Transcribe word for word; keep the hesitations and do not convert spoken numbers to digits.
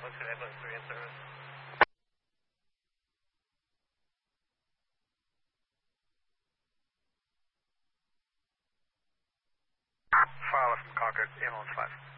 Ocean Ambulance three in service. Fowler from Concord, ambulance five.